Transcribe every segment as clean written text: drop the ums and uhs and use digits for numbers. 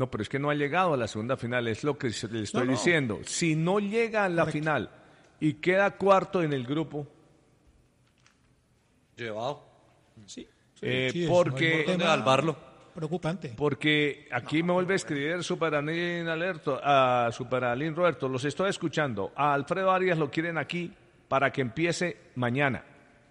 No, pero es que no ha llegado a la segunda final, es lo que le estoy diciendo. Si no llega a la final y queda cuarto en el grupo... Llevado. Sí. Porque... ¿Dónde salvarlo? Preocupante. Porque aquí me vuelve a escribir Superalín Roberto, los estoy escuchando. A Alfredo Arias lo quieren aquí para que empiece mañana.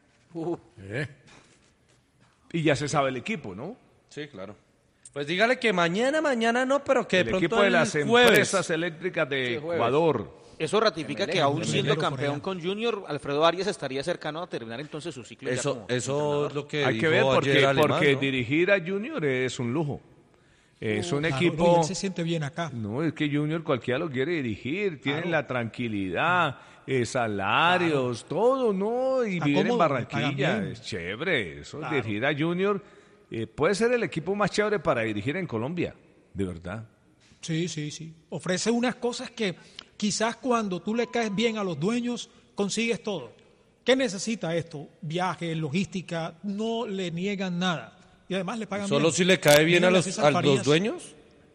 Y ya se sabe el equipo, ¿no? Sí, claro. Pues dígale que mañana no, pero que de pronto equipo de las jueves. empresas eléctricas de Ecuador. Eso ratifica que aún siendo Melero, campeón con Junior, Alfredo Arias estaría cercano a terminar entonces su ciclo. Eso es lo que Hay que dijo ver ayer Alemán, porque ¿no? dirigir a Junior es un lujo. Es un Claro, equipo... no, y él se siente bien acá. No, es que Junior cualquiera lo quiere dirigir, tienen la tranquilidad, salarios, todo, ¿no? Y vivir en cómodo, le pagan Barranquilla, bien. es chévere. Eso, dirigir a Junior puede ser el equipo más chévere para dirigir en Colombia, de verdad. Sí. Ofrece unas cosas que quizás cuando tú le caes bien a los dueños, consigues todo. ¿Qué necesita esto? Viajes, logística, no le niegan nada. Y además le pagan ¿Solo bien. si le cae bien a Díganle los César Farías. dueños?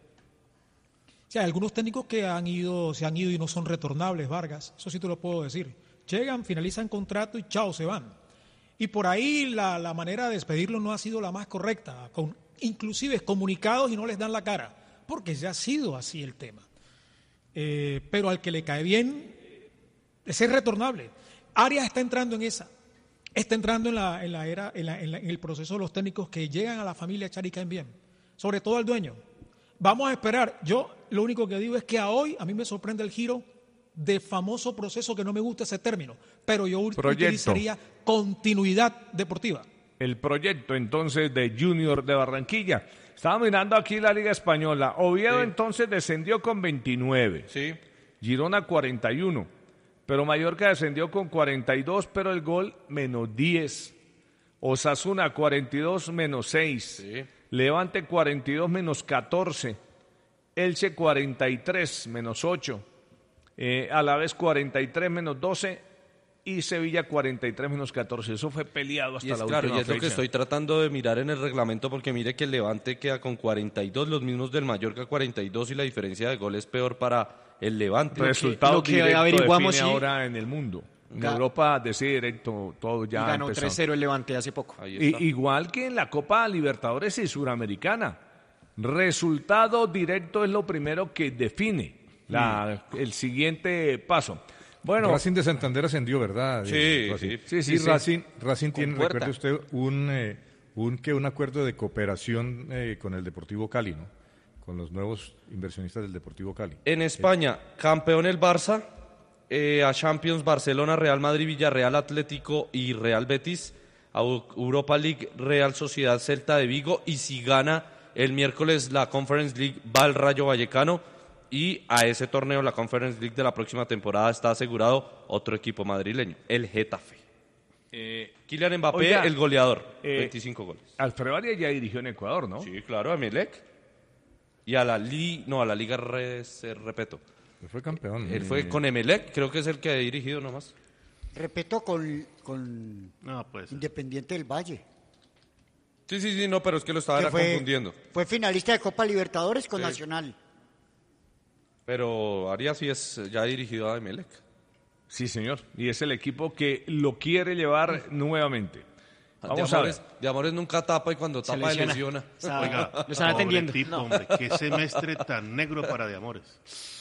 O sea, hay algunos técnicos que se han ido y no son retornables, Vargas. Eso sí te lo puedo decir. Llegan, finalizan contrato y chao, se van. Y por ahí la manera de despedirlos no ha sido la más correcta. Inclusive comunicados y no les dan la cara. Porque ya ha sido así el tema. Pero al que le cae bien, es retornable. Arias está entrando en esa. Está entrando en la era, en el proceso de los técnicos que llegan a la familia Char y caen bien. Sobre todo al dueño. Vamos a esperar. Yo lo único que digo es que a mí me sorprende el giro de famoso proceso, que no me gusta ese término, pero yo utilizaría continuidad deportiva. El proyecto entonces de Junior de Barranquilla. Estaba mirando aquí la Liga Española. Oviedo entonces descendió con 29. Sí. Girona 41. Pero Mallorca descendió con 42, pero el gol menos 10. Osasuna 42 menos 6. Sí. Levante 42 menos 14. Elche 43 menos 8. Alavés 43 menos 12. Y Sevilla 43 menos 14. Eso fue peleado hasta la última fecha. Y es lo que estoy tratando de mirar en el reglamento, porque mire que el Levante queda con 42, los mismos del Mallorca 42, y la diferencia de gol es peor para el Levante. Resultado lo que directo averiguamos, define sí. ahora en el mundo. En Europa decide directo, todo ya Y ganó empezó. 3-0 el Levante hace poco. Ahí está. Igual que en la Copa Libertadores y Suramericana. Resultado directo es lo primero que define el siguiente paso. Bueno, Racing de Santander ascendió, ¿verdad? Sí, Racing. sí. Y Racing tiene, puerta. recuerde usted, un acuerdo de cooperación con el Deportivo Cali, ¿no? Con los nuevos inversionistas del Deportivo Cali. En España, campeón el Barça, a Champions Barcelona, Real Madrid, Villarreal, Atlético y Real Betis, a Europa League, Real Sociedad, Celta de Vigo, y si gana el miércoles la Conference League va el Rayo Vallecano, y a ese torneo, la Conference League de la próxima temporada, está asegurado otro equipo madrileño, el Getafe. Kylian Mbappé, oiga, el goleador, 25 goles. Alfredo Arias ya dirigió en Ecuador, ¿no? Sí, claro, a Emelec. Y a la Liga Repeto. Fue campeón. Él fue con Emelec, creo que es el que ha dirigido nomás. Repito, con Independiente del Valle. Sí, no, pero es que lo estaba Que confundiendo. Fue finalista de Copa Libertadores con Nacional. Pero Arias sí ya ha dirigido a Emelec. Sí, señor. Y es el equipo que lo quiere llevar nuevamente. Vamos a ver. De Amores nunca tapa, y cuando tapa lesiona. Oiga, Lo están atendiendo. tipo, No. hombre, qué semestre tan negro para De Amores.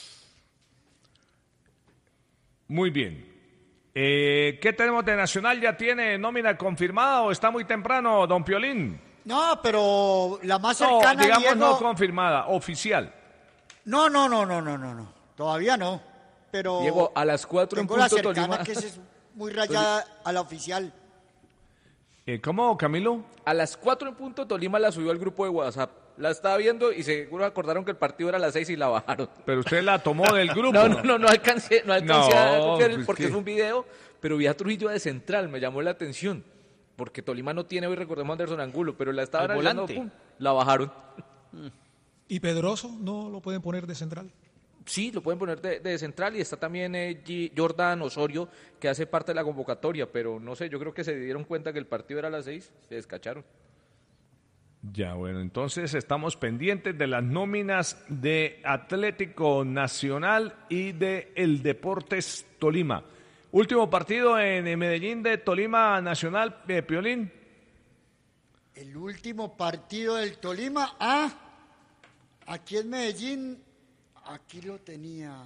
Muy bien. ¿Qué tenemos de Nacional? ¿Ya tiene nómina confirmada o está muy temprano, don Piolín? No, pero la más No, cercana, digamos Diego... no confirmada, oficial. No. Todavía no. Pero Diego, a las 4 en tengo la punto cercana, Tolima. que es muy rayada a la oficial. ¿Cómo, Camilo? A las 4 en punto Tolima la subió al grupo de WhatsApp. La estaba viendo y seguro acordaron que el partido era a las 6 y la bajaron. Pero usted la tomó del grupo. No alcancé No, a copiar pues porque que- es un video, pero vi a Trujillo de central, me llamó la atención. Porque Tolima no tiene hoy, recordemos, a Anderson Angulo, pero la estaba Al analizando, volante. pum, la bajaron. ¿Y Pedroso no lo pueden poner de central? Sí, lo pueden poner de central, y está también Jordan Osorio, que hace parte de la convocatoria, pero no sé, yo creo que se dieron cuenta que el partido era a las 6, se descacharon. Ya, bueno, entonces estamos pendientes de las nóminas de Atlético Nacional y de el Deportes Tolima. Último partido en Medellín de Tolima Nacional, Piolín. El último partido del Tolima, aquí en Medellín, aquí lo tenía.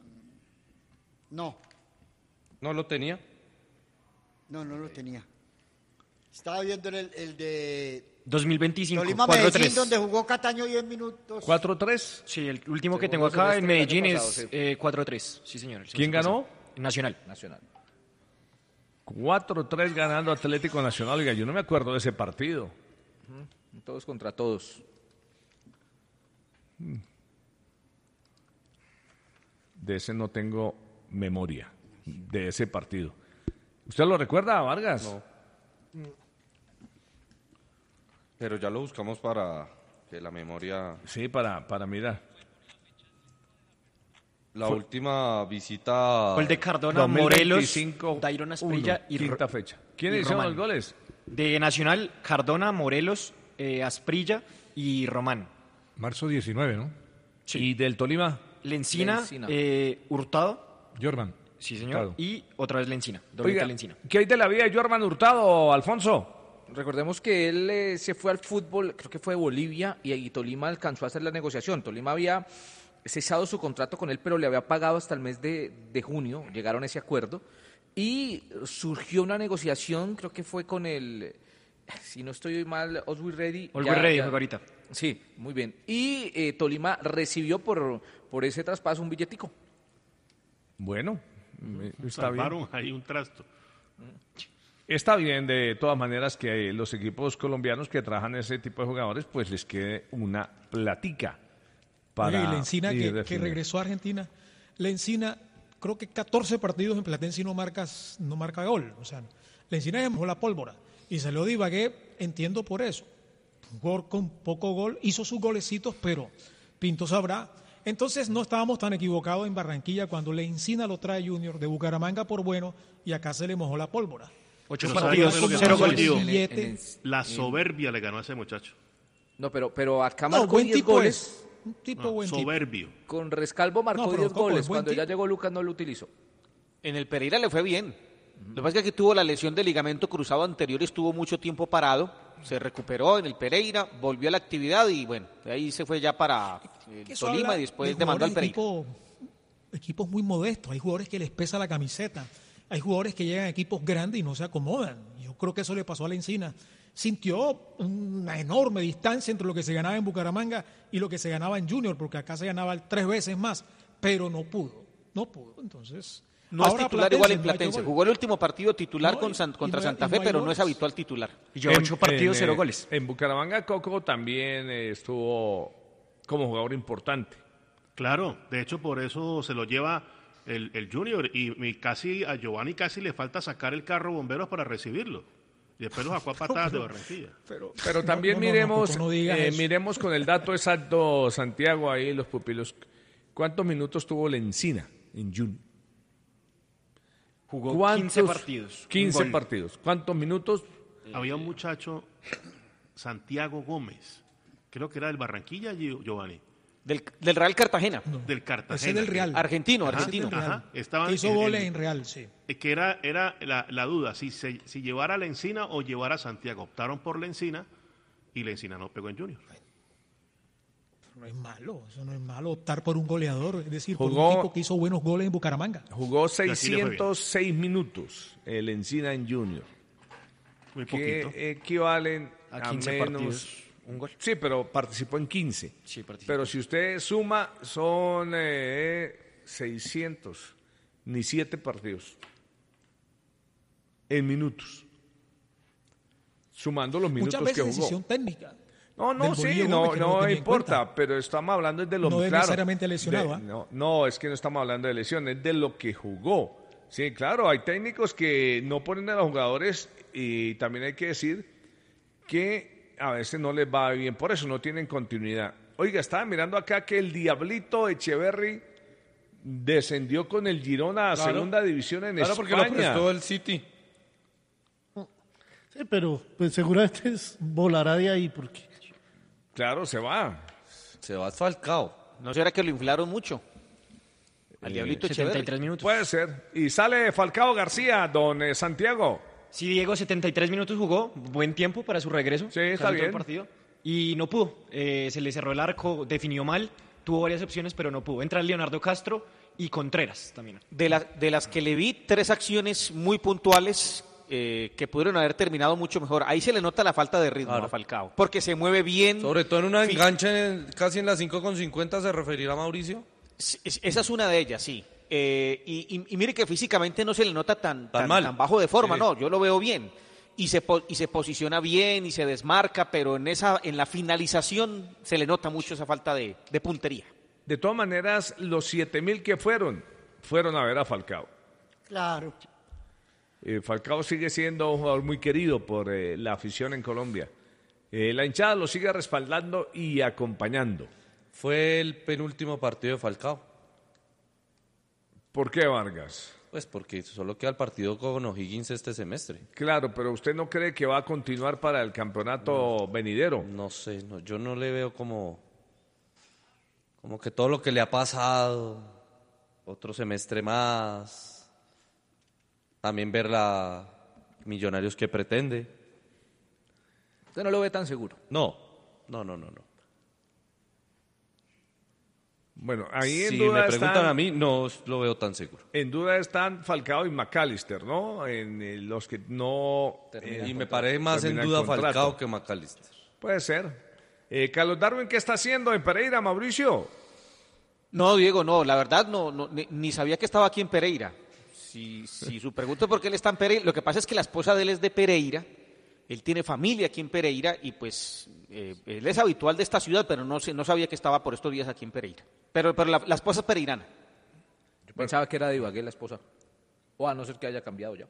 No ¿No lo tenía? no lo tenía. Estaba viendo el de 2025, Tolima 4-3. Medellín, donde jugó Cataño 10 minutos. 4-3. Sí, el último que Segundo tengo acá semestre en del Medellín año es pasado, 4-3. Sí, señor. el ¿Quién semestre ganó? pasado. Nacional. Nacional. 4-3 ganando Atlético Nacional. Oiga, yo no me acuerdo de ese partido. Todos contra todos. De ese no tengo memoria, de ese partido. ¿Usted lo recuerda, Vargas? No. Pero ya lo buscamos para que la memoria... Sí, para mirar. La última visita... Fue el de Cardona, Morelos, 2025, Dairon Asprilla y quinta fecha. ¿Quiénes y hicieron Román. los goles? De Nacional, Cardona, Morelos, Asprilla y Román. Marzo 19, ¿no? ¿Y del Tolima? Lencina, Lencina. Hurtado, Jordan. sí señor, Hurtado. y otra vez Lencina, doblete Oiga, Lencina. ¿qué hay de la vida de Jorman Hurtado, Alfonso? Recordemos que él se fue al fútbol, creo que fue de Bolivia, y Tolima alcanzó a hacer la negociación. Tolima había cesado su contrato con él, pero le había pagado hasta el mes de junio, llegaron a ese acuerdo, y surgió una negociación, creo que fue con el, si no estoy mal, Oswald Ready. Always Ready, juega ahorita. Sí, muy bien. Y Tolima recibió por ese traspaso un billetico. Bueno, está bien. Salvaron ahí un trasto. Está bien, de todas maneras, que los equipos colombianos que trabajan ese tipo de jugadores, pues les quede una platica para Oye, y Lencina ir que definiendo. regresó a Argentina. Lencina, creo que 14 partidos en Platense y no marca gol. O sea, Lencina dejó la pólvora. Y salió de Ibagué, entiendo por eso. Un jugador con poco gol, hizo sus golecitos, pero Pinto sabrá. Entonces no estábamos tan equivocados en Barranquilla cuando Lencina lo trae Junior de Bucaramanga por bueno y acá se le mojó la pólvora. 8 Pero partidos, ¿sabe qué es lo que 0 pasa, goles. Gio? Billete. La soberbia le ganó a ese muchacho. No, pero acá No, marcó buen 10 tipo goles. es. Un tipo No, buen tipo. soberbio. Con Rescalvo marcó No, pero 10 ¿cómo? goles. Es buen Cuando ya tipo. llegó Lucas no lo utilizó. En el Pereira le fue bien. Lo que pasa es que aquí tuvo la lesión de ligamento cruzado anterior, estuvo mucho tiempo parado, se recuperó en el Pereira, volvió a la actividad y bueno, de ahí se fue ya para Que eso Tolima habla y después de demandó al jugadores Pereira. Equipos muy modestos. Hay jugadores que les pesa la camiseta. Hay jugadores que llegan a equipos grandes y no se acomodan. Yo creo que eso le pasó a Lencina. Sintió una enorme distancia entre lo que se ganaba en Bucaramanga y lo que se ganaba en Junior, porque acá se ganaba 3 veces más, pero no pudo. Entonces, No es ahora titular Platense, igual en no ha hecho Platense, gol. jugó el último partido titular No, contra y Santa no Fe, hay pero no goles. es habitual titular. Y lleva 8 partidos, 0 en, goles. En Bucaramanga, Coco también estuvo como jugador importante. Claro, de hecho por eso se lo lleva el Junior y casi a Giovanni casi le falta sacar el carro bomberos para recibirlo. Y después lo sacó a patadas de Barranquilla. Pero también no, miremos, Coco, no digas eso. miremos con el dato exacto, Santiago, ahí los pupilos. ¿Cuántos minutos tuvo Lencina en Junior? Jugó 15 partidos. un 15 gol. partidos. ¿Cuántos minutos? Había un muchacho, Santiago Gómez, creo que era del Barranquilla, Giovanni, Del Real Cartagena, del Cartagena. Ese del Real. argentino. Ese del Real. Ajá, estaban Que hizo en- goles en Real, sí. Que era la duda, si llevara a Lencina o llevara a Santiago. Optaron por Lencina y Lencina no pegó en Junior. No es malo, eso no es malo optar por un goleador, es decir, por Jugó- un tipo que hizo buenos goles en Bucaramanga. Jugó así le fue bien. 606 minutos el Encina en Junior, Muy que poquito. equivalen A a 15 menos... partidos, un gol. Sí, pero participó en 15. Sí, participó. Pero si usted suma, son 600, ni 7 partidos. En minutos. Sumando los minutos Muchas que veces jugó. decisión técnica. No, del sí, Bolillo no, Gómez, que no lo no tenía en importa, cuenta. pero estamos hablando de lo No es claro, necesariamente lesionado, ¿ah? No, es que no estamos hablando de lesión, es de lo que jugó. Sí, claro, hay técnicos que no ponen a los jugadores y también hay que decir que a veces no les va bien, por eso no tienen continuidad. Oiga, estaba mirando acá que el Diablito Echeverry descendió con el Girona a Claro. segunda división en Claro, porque lo España. prestó el City. Sí, pero pues seguramente volará de ahí porque Claro, se va. Se va Falcao. ¿No será que lo inflaron mucho? Al Diablito Echeverri. 73 minutos. Puede ser. Y sale Falcao García, don Santiago. Sí, Diego, 73 minutos jugó, buen tiempo para su regreso. Sí, está casi todo bien. el partido. Y no pudo, se le cerró el arco, definió mal, tuvo varias opciones, pero no pudo. Entra Leonardo Castro y Contreras también. De las que le vi, 3 acciones muy puntuales que pudieron haber terminado mucho mejor. Ahí se le nota la falta de ritmo a Falcao, porque se mueve bien. Sobre todo en una enganche casi en las 5:50, ¿se referirá Mauricio? Esa es una de ellas, sí. Y mire que físicamente no se le nota tan mal. tan bajo de forma, Sí. no, yo lo veo bien. Y se posiciona bien y se desmarca, pero en la finalización se le nota mucho esa falta de puntería. De todas maneras, los 7,000 que fueron a ver a Falcao. Claro. Falcao sigue siendo un jugador muy querido por la afición en Colombia. La hinchada lo sigue respaldando y acompañando. Fue el penúltimo partido de Falcao. ¿Por qué, Vargas? Pues porque solo queda el partido con O'Higgins este semestre. Claro, pero ¿usted no cree que va a continuar para el campeonato venidero? No sé, yo no le veo como que todo lo que le ha pasado, otro semestre más, también ver la Millonarios que pretende. Usted no lo ve tan seguro. No. Bueno, ahí en Si duda me preguntan están, a mí, no lo veo tan seguro. en duda están Falcao y McAllister, ¿no? En los que no Y me parece más en terminan duda contrato. Falcao que McAllister. Puede ser. Carlos Darwin, ¿qué está haciendo en Pereira, Mauricio? No, Diego, no, la verdad ni sabía que estaba aquí en Pereira. Si su pregunta es por qué él está en Pereira, lo que pasa es que la esposa de él es de Pereira, él tiene familia aquí en Pereira y pues él es habitual de esta ciudad, pero no sabía que estaba por estos días aquí en Pereira. Pero la esposa es pereirana. Yo pensaba que era de Ibagué la esposa. O a no ser que haya cambiado ya.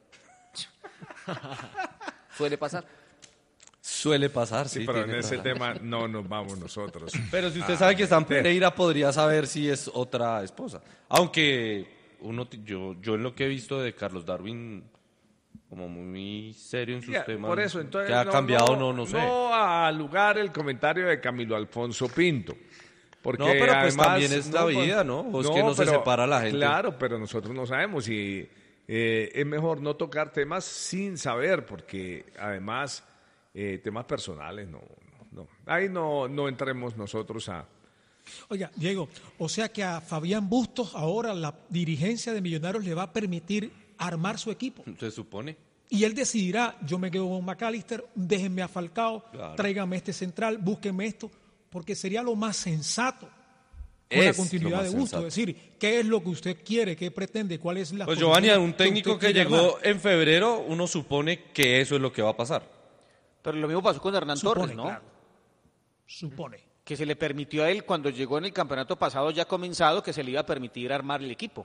Suele pasar. Suele pasar, sí. Sí, pero en tiene ese razón. tema no nos vamos nosotros. Pero si usted sabe que está en Pereira, podría saber si es otra esposa. Aunque yo en lo que he visto de Carlos Darwin, como muy serio en sus Ya, temas, por eso, entonces, que ha cambiado, no sé. No al lugar el comentario de Camilo Alfonso Pinto. Porque No, pero pues además, también es la vida, ¿no? O es que no se separa la gente. Claro, pero nosotros no sabemos y es mejor no tocar temas sin saber, porque además temas personales, no. Ahí no entremos nosotros a... Oiga, Diego, o sea que a Fabián Bustos ahora la dirigencia de Millonarios le va a permitir armar su equipo. Se supone. Y él decidirá, yo me quedo con McAllister, déjenme a Falcao, Claro. tráigame este central, búsquenme esto, porque sería lo más sensato con la Es continuidad lo de más Bustos. sensato. Es decir, ¿qué es lo que usted quiere? ¿Qué pretende? ¿Cuál es la Pues posición Giovanni, a un técnico usted que quiere llegó armar? en febrero, uno supone que eso es lo que va a pasar. Pero lo mismo pasó con Hernán Supone, Torres, ¿no? claro. Supone. Que se le permitió a él, cuando llegó en el campeonato pasado ya comenzado, que se le iba a permitir armar el equipo.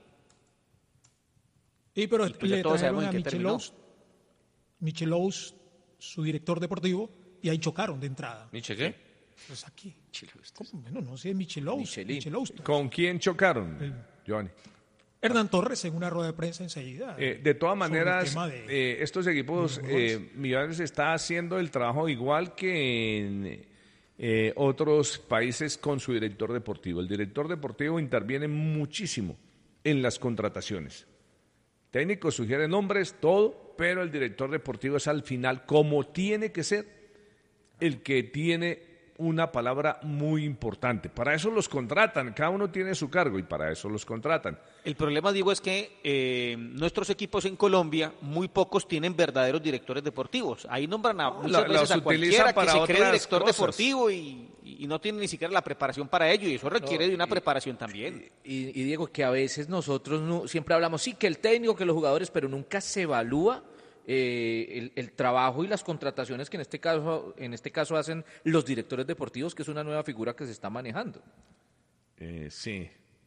Y pero Y pues ya le todos trajeron sabemos a en qué terminó. Michelous, su director deportivo, y ahí chocaron de entrada. ¿Nietzsche qué? Pues aquí. ¿Cómo? Bueno, no sé, Michelous. Michelous. ¿Con quién chocaron, Giovanni? Hernán Torres en una rueda de prensa enseguida. De todas sobre el maneras, tema de- estos equipos, Millonarios está haciendo el trabajo igual que en otros países con su director deportivo. El director deportivo interviene muchísimo en las contrataciones. Técnico sugiere nombres, todo, pero el director deportivo es al final, como tiene que ser, el que tiene una palabra muy importante. Para eso los contratan, cada uno tiene su cargo y para eso los contratan. El problema, digo, es que nuestros equipos en Colombia, muy pocos tienen verdaderos directores deportivos. Ahí nombran muchas veces los a utilizan cualquiera que para se cree otras director cosas. deportivo y no tiene ni siquiera la preparación para ello, y eso requiere de una preparación también. Y Diego, que a veces nosotros siempre hablamos, sí, que el técnico, que los jugadores, pero nunca se evalúa el trabajo y las contrataciones que en este caso hacen los directores deportivos, que es una nueva figura que se está manejando. Sí.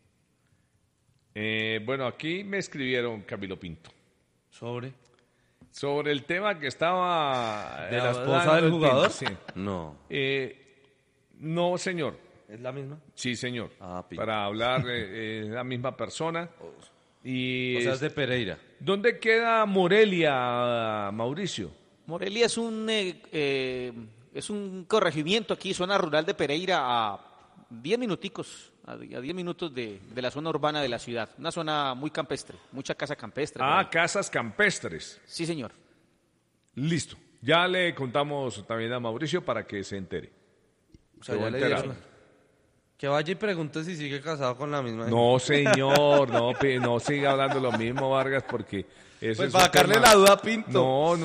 Bueno, aquí me escribieron Camilo Pinto sobre el tema que estaba ¿De la hablando esposa del el jugador? Pinto, sí. No. No, señor. ¿Es la misma? Sí, señor. Ah, Pinto. Para hablar la misma persona. Y O sea, es de Pereira. ¿dónde queda Morelia, Mauricio? Morelia es es un corregimiento aquí, zona rural de Pereira, a 10 minuticos, a 10 minutos de la zona urbana de la ciudad. Una zona muy campestre, mucha casa campestre. por ahí. Casas campestres. Sí, señor. Listo. Ya le contamos también a Mauricio para que se entere. O sea, Quedó ya le enterado. dieron. Que vaya y pregunte si sigue casado con la misma. No, señor, no siga hablando lo mismo, Vargas, porque eso Pues es para un sacarle tema- la duda a Pinto.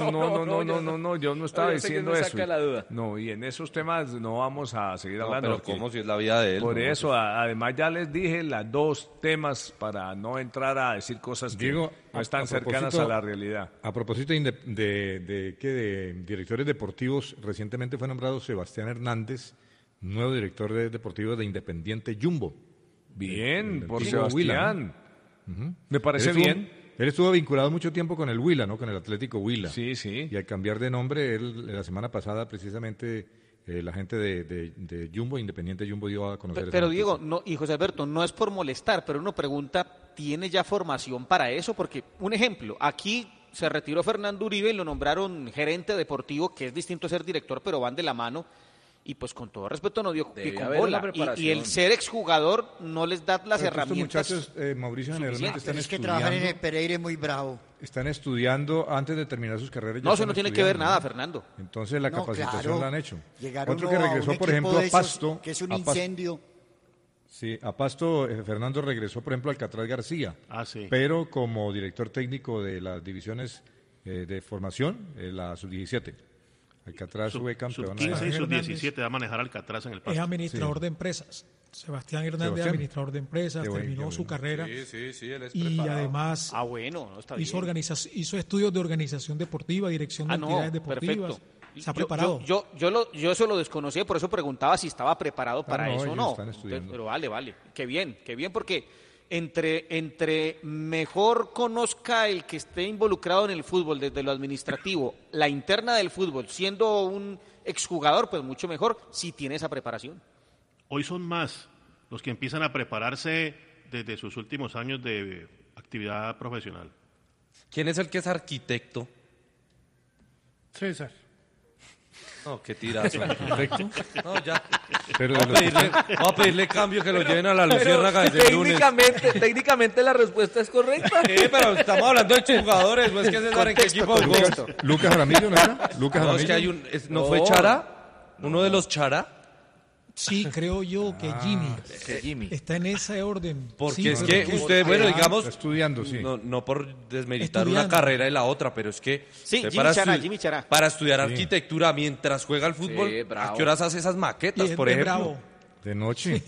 No, yo no estaba yo sé que diciendo no eso. saca la duda. No, y en esos temas no vamos a seguir No, hablando. pero porque ¿cómo si es la vida de él? Por no? eso, además ya les dije las dos temas para no entrar a decir cosas que Diego, no están a cercanas propósito- a la realidad. A propósito de directores deportivos, recientemente fue nombrado Sebastián Hernández, nuevo director deportivo de Independiente Jumbo. Bien, del por antiguo Huila, Sebastián. Ujú. Me parece Él estuvo- bien. Él estuvo vinculado mucho tiempo con el Huila, ¿no? Con el Atlético Huila. Sí, sí. Y al cambiar de nombre, él la semana pasada precisamente la gente de Jumbo, Independiente Jumbo, dio a conocer esa Pero noticia. Diego, no, y José Alberto, no es por molestar, pero uno pregunta, ¿tiene ya formación para eso? Porque, un ejemplo, aquí se retiró Fernando Uribe y lo nombraron gerente deportivo, que es distinto a ser director, pero van de la mano. Y pues con todo respeto no dio pie Debe con haber bola. una preparación. Y el ser exjugador no les da las Pero herramientas. estos muchachos, Mauricio, generalmente están Pero es que trabajar en el estudiando, Pereira es muy bravo. están estudiando antes de terminar sus carreras. ya No, eso están no tiene que ver estudiando, nada, ¿no? Fernando. Entonces la No, capacitación claro. la han hecho. Llegaron Otro que a un regresó, por equipo ejemplo, de a esos Pasto. que es un a Pasto- incendio. Sí, a Pasto, Fernando regresó, por ejemplo, a Alcatraz García, Ah, sí. pero como director técnico de las divisiones de formación, la sub-17. Alcatraz fue campeón. Sub-15 y Hernández. sub-17 va a manejar Alcatraz en el Es pasto. administrador de empresas. Sebastián Hernández es Sebastián. administrador de empresas, Qué bueno, terminó qué su bueno. carrera Sí, él es y preparado. además Ah, bueno, no está hizo, bien. hizo estudios de organización deportiva, dirección de Ah, no, entidades deportivas. perfecto. Se ha preparado. Yo eso lo desconocía, por eso preguntaba si estaba preparado para no, eso o ellos no. están estudiando. Pero vale, qué bien, porque entre mejor conozca el que esté involucrado en el fútbol desde lo administrativo, la interna del fútbol, siendo un exjugador, pues mucho mejor si tiene esa preparación. Hoy son más los que empiezan a prepararse desde sus últimos años de actividad profesional. ¿Quién es el que es arquitecto? César. No, qué tirazo. No, ya. Pero Vamos a pedirle cambio que lo lleven a la Luciérnaga desde el lunes. técnicamente la respuesta es correcta. Pero estamos hablando de jugadores, ¿no es que César en qué equipo jugó? Lucas Jaramillo, ¿no era? Lucas No, es que Jaramillo. hay ¿no fue Chara? ¿Uno de los Chara? Sí, creo yo que Jimmy Jimmy. está en ese orden. Porque Sí, es pero que usted, bueno, digamos, Está estudiando, sí. no por desmeritar Estudiando. una carrera y la otra, pero es que Sí, usted Jimmy Chara. para estudiar arquitectura mientras juega al fútbol, Sí, bravo. ¿a qué horas hace esas y maquetas, es por de ejemplo? bravo. De noche.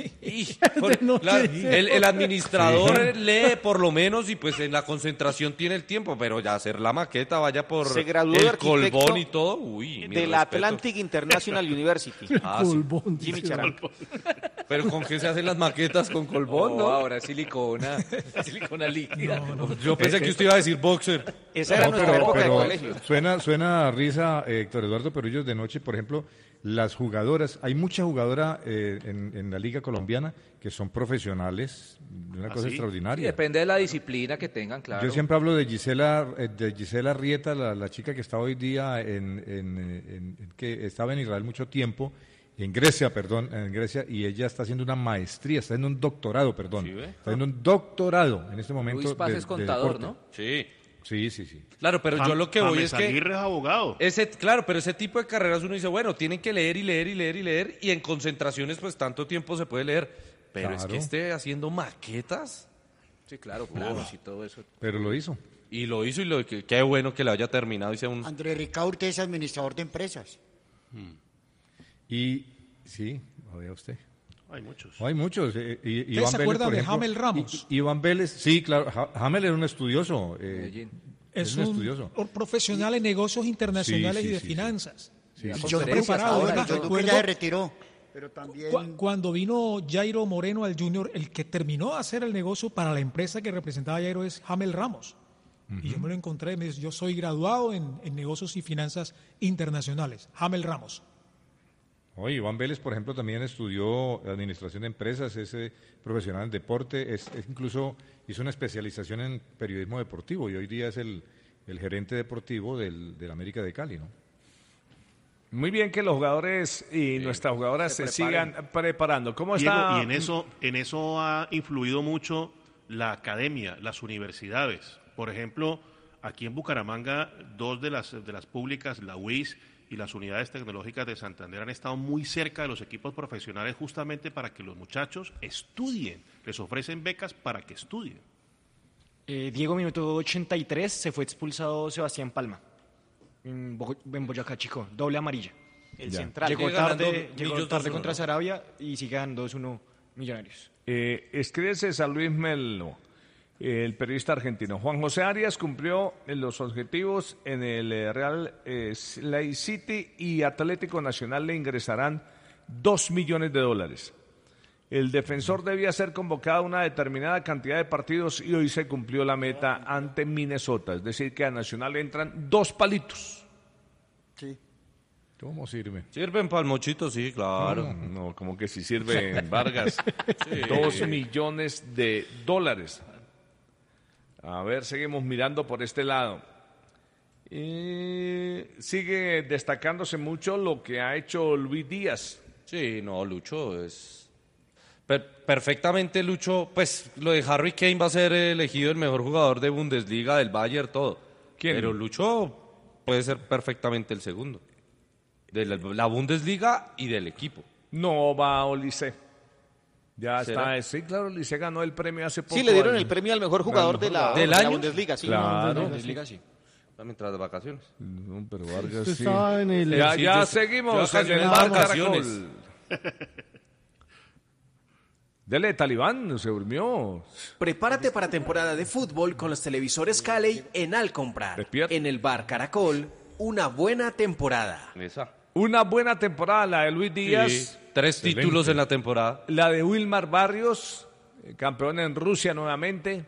El administrador lee por lo menos y pues en la concentración tiene el tiempo, pero ya hacer la maqueta vaya por Se graduó de el arquitecto colbón y todo, uy, mi De la respeto. Atlantic International University. Ah, sí. Colbón. Jimmy Chará. Pero ¿con qué se hacen las maquetas? ¿Con colbón, no? Ahora es silicona. Silicona líquida. Yo pensé que usted iba a decir boxer. Esa era No, nuestra época de colegio. suena a risa, Héctor Eduardo, pero ellos de noche, por ejemplo, las jugadoras, hay mucha jugadora en la liga colombiana que son profesionales, una cosa sí? Sí, extraordinaria. depende de la disciplina que tengan, claro. Yo siempre hablo de Gisela Rieta, la chica que está hoy día que estaba en Israel mucho tiempo, en Grecia, y ella está haciendo una maestría, está haciendo un doctorado, perdón. ¿Sí ve? Está haciendo un doctorado en este momento. Luis Paz de es contador, deporte. ¿no? Sí. Sí. Claro, pero yo lo que voy James es que Aguirre es abogado. claro, pero ese tipo de carreras uno dice, bueno, tienen que leer y leer y leer y leer y en concentraciones pues tanto tiempo se puede leer, pero es Claro. que esté haciendo maquetas Sí, claro, planos y todo eso. Pero lo hizo. y lo hizo qué bueno que le haya terminado y sea un André Ricaurte es administrador de empresas. Y sí, lo vea usted. Hay muchos. Hay muchos. ¿Ustedes se acuerdan de Jamel Ramos? Iván Vélez, sí, claro. Jamel era un estudioso. Medellín. Es un un estudioso. profesional en negocios internacionales Sí, y de sí. finanzas. Sí, Da sí. Yo conferencias preparado, ahora y ¿verdad? Yo todo. Duque ya se retiró. Pero también... Cuando vino Jairo Moreno al Junior, el que terminó de hacer el negocio para la empresa que representaba a Jairo es Jamel Ramos. Y yo me lo encontré, me dice, yo soy graduado en negocios y finanzas internacionales. Jamel Ramos. Oye, Iván Vélez, por ejemplo, también estudió administración de empresas, es profesional en deporte, incluso hizo una especialización en periodismo deportivo y hoy día es el gerente deportivo del América de Cali, ¿no? Muy bien que los jugadores y nuestras jugadoras se sigan preparando. ¿Cómo Diego, está? y en eso ha influido mucho la academia, las universidades. Por ejemplo, aquí en Bucaramanga, dos de las públicas, la UIS y las unidades tecnológicas de Santander, han estado muy cerca de los equipos profesionales justamente para que los muchachos estudien. Les ofrecen becas para que estudien. Diego, minuto 83, se fue expulsado Sebastián Palma en Boyacá Chico, doble amarilla. El central. Llegó ganando llegó Millos tarde 2-1, contra ¿no? Sarabia y sigue ganando 2-1 Millonarios. Escribe San Luis Melo, el periodista argentino. Juan José Arias cumplió los objetivos en el Real Lake City y Atlético Nacional le ingresarán $2 millones. El defensor debía ser convocado a una determinada cantidad de partidos y hoy se cumplió la meta ante Minnesota. Es decir, que a Nacional le entran 2 palitos. Sí. ¿Cómo sirve? Sirven para el mochito, sí, claro. No, como que si sirve Vargas. $2 millones. A ver, seguimos mirando por este lado. Sigue destacándose mucho lo que ha hecho Luis Díaz. Sí, no, Lucho es... Perfectamente, Lucho, pues lo de Harry Kane va a ser elegido el mejor jugador de Bundesliga, del Bayern, todo. ¿Quién? Pero Lucho puede ser perfectamente el segundo. De la Bundesliga y del equipo. No va Olise. Ya ¿Será? está. Sí, claro, Olise ganó el premio hace poco. Sí, le dieron el premio al mejor jugador de la ¿Del de la año? Bundesliga, sí. Claro. Bundesliga, sí. Mientras de vacaciones. No, pero Vargas Usted sí. estaba en el... Ya, Sí, ya yo seguimos en vacaciones, el Bar vacaciones. Caracol. Dele, Talibán, se durmió. Prepárate para temporada de fútbol con los televisores Cali en Al Comprar. Despierta. En el Bar Caracol, una buena temporada. Esa. Una buena temporada, la de Luis Díaz, Sí, 3 títulos en la temporada. la de Wilmar Barrios, campeón en Rusia nuevamente.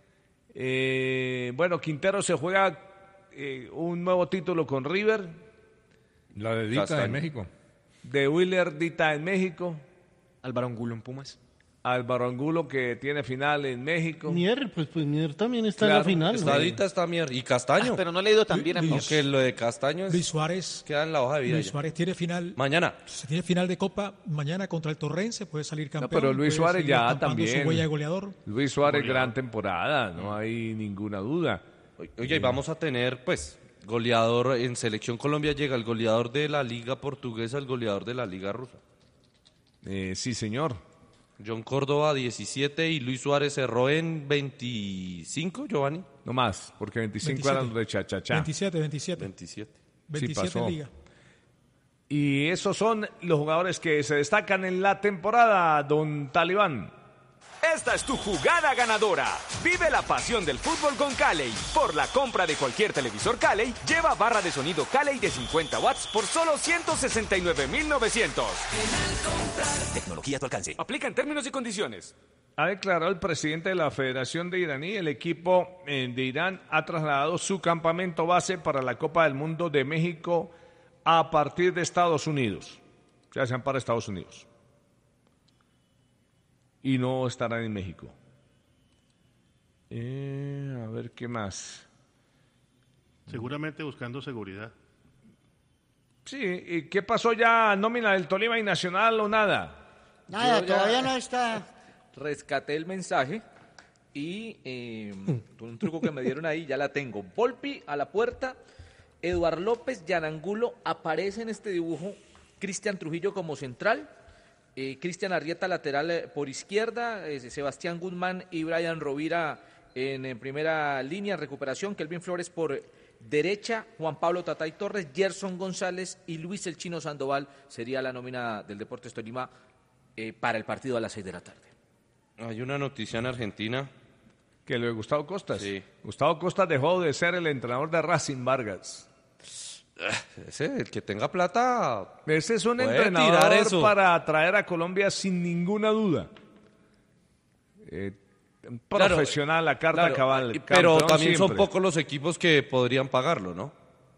Bueno, Quintero se juega un nuevo título con River, La de Dita Castaño. de México. de Willer Dita en México, Álvaro Angulo en Pumas. Álvaro Angulo que tiene final en México. Mier, pues Mier también está en la Claro, final. Está ¿no? Dita, está Mier. Y Castaño. Pero no le ha ido tan bien a mí. Aunque lo de Castaño Luis Suárez, queda en la hoja de vida. Luis ya. Suárez tiene final. Mañana. Se tiene final de Copa mañana contra el Torrense, puede salir campeón. pero Luis puede Suárez seguir ya estampando también. Su huella de goleador. Luis Suárez, gran temporada, no hay ninguna duda. Oye, y vamos a tener, pues, goleador en Selección Colombia. Llega el goleador de la Liga Portuguesa, el goleador de la Liga Rusa. Sí, señor. John Córdoba, 17, y Luis Suárez cerró en 25, Giovanni. No más, porque 25 27. eran de cha-cha-cha. 27. 27. 27 pasó. en Liga. Y esos son los jugadores que se destacan en la temporada, don Talibán. Esta es tu jugada ganadora. Vive la pasión del fútbol con Cali. Por la compra de cualquier televisor Cali, lleva barra de sonido Cali de 50 watts por solo 169.900. Tecnología a tu alcance. Aplica en términos y condiciones. Ha declarado el presidente de la Federación de Iraní, el equipo de Irán ha trasladado su campamento base para la Copa del Mundo de México a partir de Estados Unidos. Ya sean para Estados Unidos. Y no estarán en México. A ver qué más. Seguramente buscando seguridad. Sí, ¿y qué pasó ya? ¿Nómina del Tolima y Nacional o nada? Nada, Yo ya- todavía no está. Rescaté el mensaje y con un truco que me dieron ahí, ya la tengo. Volpi a la puerta, Eduard López, Yanangulo, aparece en este dibujo, Cristian Trujillo como central, Cristian Arrieta lateral por izquierda, Sebastián Guzmán y Brian Rovira en primera línea, recuperación, Kelvin Flores por derecha, Juan Pablo Tatay Torres, Gerson González y Luis El Chino Sandoval sería la nómina del Deportes Tolima para el partido a las 6 de la tarde. Hay una noticia en Argentina. Que lo de Gustavo Costas. Sí. Gustavo Costas dejó de ser el entrenador de Racing Vargas. Ese, el que tenga plata. Ese es un Puede entrenador tirar eso. para traer a Colombia sin ninguna duda. Un profesional, la carta Claro, cabal. pero campeón también son siempre. pocos los equipos que podrían pagarlo, ¿no?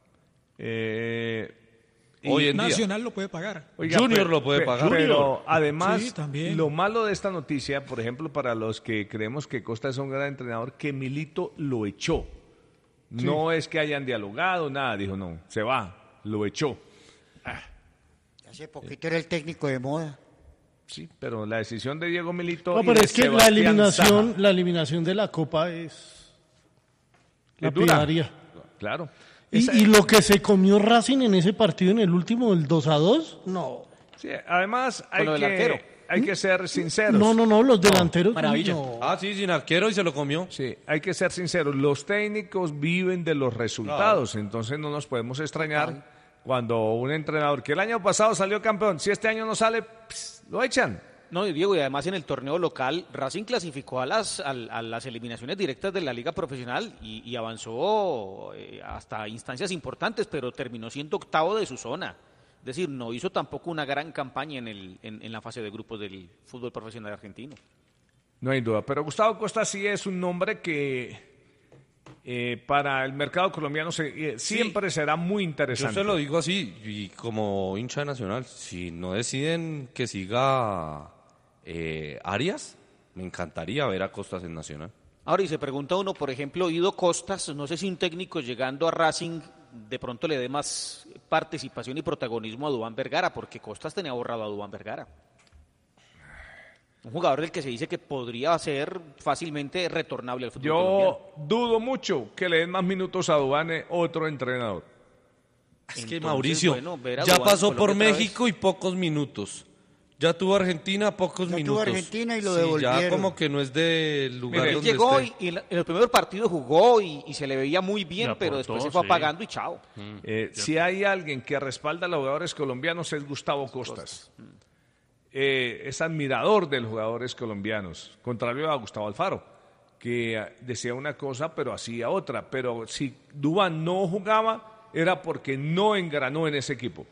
Hoy en día. Nacional lo puede pagar. Oiga, Junior lo puede pagar. Pero además, Sí, también. lo malo de esta noticia, por ejemplo, para los que creemos que Costa es un gran entrenador, que Milito lo echó. No es que hayan dialogado, nada, dijo no, se va, lo echó. Hace poquito era el técnico de moda. Sí, pero la decisión de Diego Milito. No, y pero de es que Sebastián Saja la eliminación de la Copa es es dura. lapidaria. Claro. Y lo que se comió Racing en ese partido, en el último, el 2-2, no. Sí, además Con lo del arquero. hay que ser sinceros. No, los delanteros. Maravilla. no. Ah, sí, sin arquero y se lo comió. Sí, hay que ser sinceros. Los técnicos viven de los resultados, entonces no nos podemos extrañar cuando un entrenador que el año pasado salió campeón, si este año no sale, lo echan. No, y Diego, y además en el torneo local, Racing clasificó a las eliminaciones directas de la liga profesional y avanzó hasta instancias importantes, pero terminó siendo octavo de su zona. Es decir, no hizo tampoco una gran campaña en la fase de grupos del fútbol profesional argentino. No hay duda, pero Gustavo Costa sí es un nombre que para el mercado colombiano siempre será muy interesante. Yo se lo digo así, y como hincha de Nacional, si no deciden que siga Arias, me encantaría ver a Costas en Nacional. Ahora, y se pregunta uno, por ejemplo, Ido Costas, no sé si un técnico llegando a Racing de pronto le dé más participación y protagonismo a Duván Vergara, porque Costas tenía borrado a Duván Vergara. Un jugador del que se dice que podría ser fácilmente retornable al fútbol colombiano. Yo dudo mucho que le den más minutos a Duván otro entrenador. Es que Entonces, Mauricio bueno, ver a ya Duván pasó en por Colombia otra México y pocos minutos. Ya tuvo Argentina, pocos Ya tuvo minutos. Argentina y lo Sí, devolvieron. ya como que no es del lugar Mire, Él donde llegó esté. y en el primer partido jugó y se le veía muy bien, Y pero aportó, después se fue sí. apagando y chao. Si hay alguien que respalda a los jugadores colombianos es Gustavo Costas. Es admirador de los jugadores colombianos, contrario a Gustavo Alfaro, que decía una cosa pero hacía otra. Pero si Duván no jugaba era porque no engranó en ese equipo.